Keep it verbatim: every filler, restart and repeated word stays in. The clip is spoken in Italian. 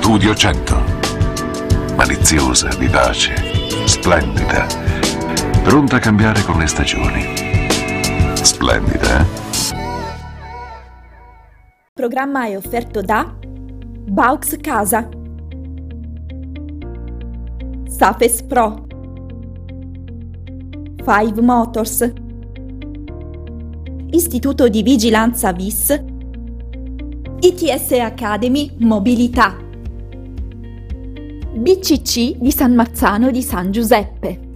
Studio cento. Maliziosa, vivace, splendida, pronta a cambiare con le stagioni. Splendida, eh? Il programma è offerto da Baux Casa, Safes Pro, Five Motors, Istituto di Vigilanza V I S, I T S Academy Mobilità, B C C di San Marzano di San Giuseppe.